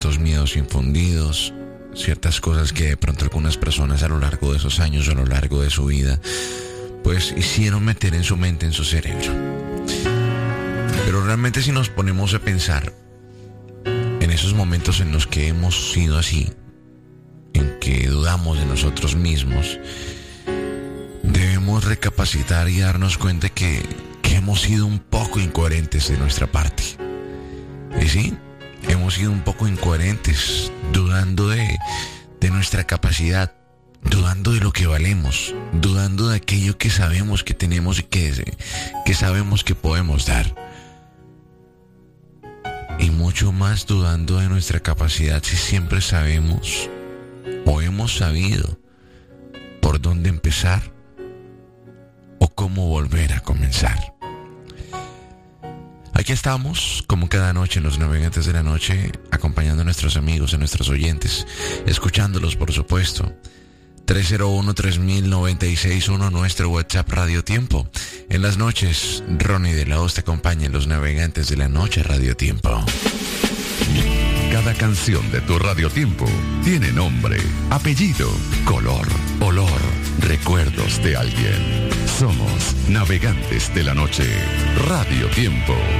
ciertos miedos infundidos, ciertas cosas que de pronto algunas personas a lo largo de esos años o a lo largo de su vida pues hicieron meter en su mente, en su cerebro. Pero realmente si nos ponemos a pensar en esos momentos en los que hemos sido así, en que dudamos de nosotros mismos, debemos recapacitar y darnos cuenta que hemos sido un poco incoherentes de nuestra parte. Y sí, hemos sido un poco incoherentes, dudando de nuestra capacidad, dudando de lo que valemos, dudando de aquello que sabemos que tenemos y que sabemos que podemos dar. Y mucho más dudando de nuestra capacidad si siempre sabemos o hemos sabido por dónde empezar o cómo volver a comenzar. Aquí estamos, como cada noche en los Navegantes de la Noche, acompañando a nuestros amigos, a nuestros oyentes, escuchándolos por supuesto. 301-3000-961, nuestro WhatsApp Radio Tiempo. En las noches, Ronnie de la Hoz te acompaña en los Navegantes de la Noche Radio Tiempo. Cada canción de tu Radio Tiempo tiene nombre, apellido, color, olor, recuerdos de alguien. Somos Navegantes de la Noche Radio Tiempo.